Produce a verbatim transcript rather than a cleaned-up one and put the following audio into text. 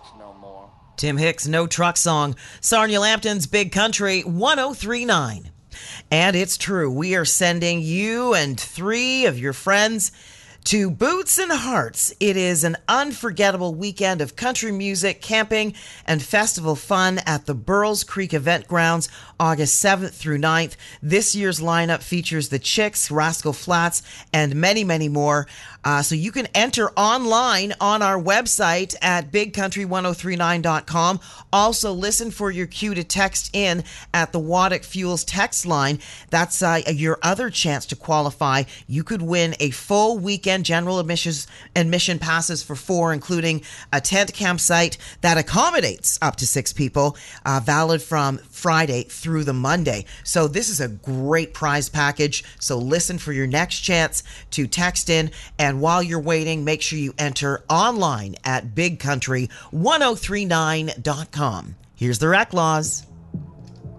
no more. Tim Hicks, No Truck Song. Sarnia Lambton's Big Country one oh three point nine. And it's true, we are sending you and three of your friends to Boots and Hearts. It is an unforgettable weekend of country music, camping, and festival fun at the Burles Creek Event Grounds, August seventh through ninth. This year's lineup features the Chicks, Rascal Flatts, and many, many more. Uh, so you can enter online on our website at big country one oh three nine dot com. Also, listen for your cue to text in at the Waddick Fuels text line. That's uh, your other chance to qualify. You could win a full weekend general admissions admission passes for four, including a tent campsite that accommodates up to six people, uh, valid from Friday through the Monday. So this is a great prize package. So listen for your next chance to text in. And while you're waiting, make sure you enter online at big country one oh three nine dot com. Here's the Rec Laws.